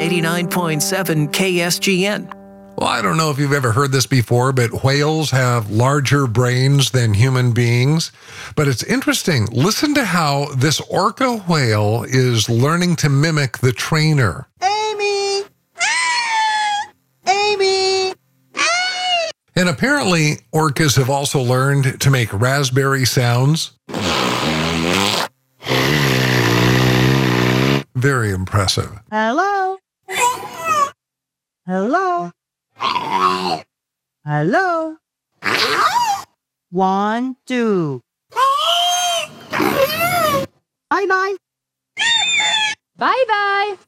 89.7 KSGN. Well, I don't know if you've ever heard this before, but whales have larger brains than human beings. But it's interesting. Listen to how this orca whale is learning to mimic the trainer. Amy! Amy! And apparently, orcas have also learned to make raspberry sounds. Very impressive. Hello? Hello? Hello? 1, 2. Bye-bye. Bye-bye.